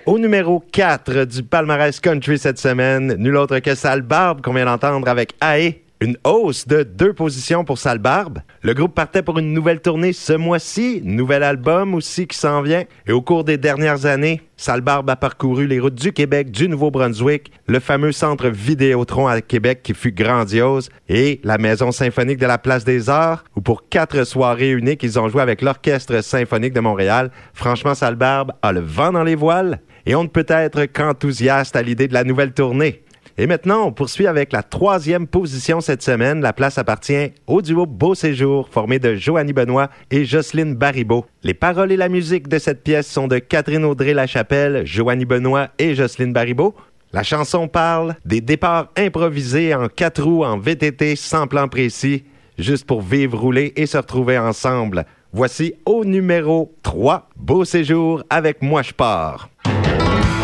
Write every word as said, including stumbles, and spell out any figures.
Au numéro quatre du palmarès country cette semaine, nul autre que Sale Barbe qu'on vient d'entendre avec Ae. Une hausse de deux positions pour Sale Barbe. Le groupe partait pour une nouvelle tournée ce mois-ci, nouvel album aussi qui s'en vient. Et au cours des dernières années, Sale Barbe a parcouru les routes du Québec, du Nouveau-Brunswick, le fameux centre Vidéotron à Québec qui fut grandiose, et la Maison symphonique de la Place des Arts, où pour quatre soirées uniques, ils ont joué avec l'Orchestre symphonique de Montréal. Franchement, Sale Barbe a le vent dans les voiles, et on ne peut être qu'enthousiaste à l'idée de la nouvelle tournée. Et maintenant, on poursuit avec la troisième position cette semaine. La place appartient au duo Beau Séjour, formé de Joanie Benoît et Jocelyne Baribeau. Les paroles et la musique de cette pièce sont de Catherine Audrey-Lachapelle, Joanie Benoît et Jocelyne Baribeau. La chanson parle des départs improvisés en quatre roues en V T T sans plan précis, juste pour vivre, rouler et se retrouver ensemble. Voici au numéro trois, Beau Séjour avec Moi je pars.